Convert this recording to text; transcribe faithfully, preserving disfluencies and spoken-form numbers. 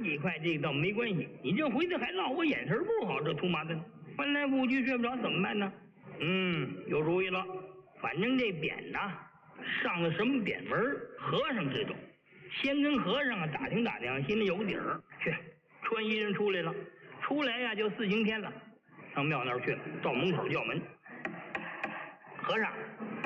几块这个倒没关系，你这回头还落我眼神不好，这图麻烦。翻来覆去睡不着怎么办呢？嗯，有主意了，反正这匾呐上了什么匾文，和尚知道，先跟和尚啊打听打听，心里有个底儿。去，穿衣人出来了，出来呀就四晴天了，上庙那儿去了，到门口叫门。和尚，